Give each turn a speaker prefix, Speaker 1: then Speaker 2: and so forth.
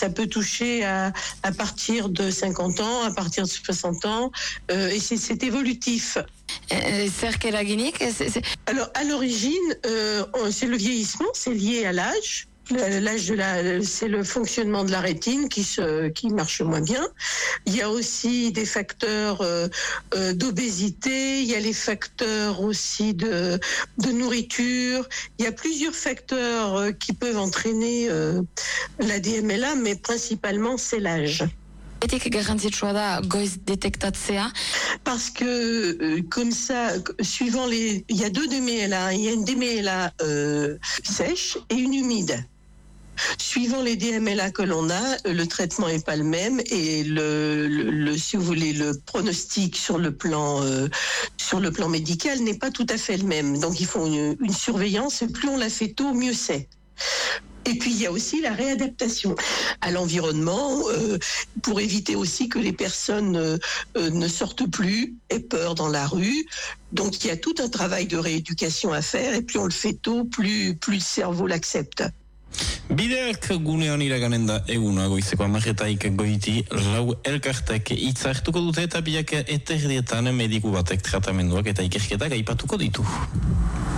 Speaker 1: ça peut toucher à partir de 50 ans, à partir de 60 ans, et c'est évolutif. Alors, à l'origine, c'est le vieillissement, c'est lié à l'âge. C'est le fonctionnement de la rétine qui marche moins bien. Il y a aussi des facteurs d'obésité, il y a les facteurs aussi de nourriture. Il y a plusieurs facteurs qui peuvent entraîner la DMLA, mais principalement c'est l'âge. Parce que comme ça, suivant il y a deux DMLA, il y a une DMLA sèche et une humide. Suivant les DMLA que l'on a, le traitement est pas le même et si vous voulez, le pronostic sur le plan médical n'est pas tout à fait le même. Donc il faut une surveillance et plus on la fait tôt, mieux c'est. Et puis il y a aussi la réadaptation à l'environnement pour éviter aussi que les personnes ne sortent plus, aient peur dans la rue. Donc il y a tout un travail de rééducation à faire et plus on le fait tôt, plus le cerveau l'accepte.
Speaker 2: Bideak gunean iraganen da eguna goizeko 10:00 goiti lau elkartek hitza hartuko dute eta biak eterdietan mediku batek tratamenduak eta ikerketak aipatuko ditu.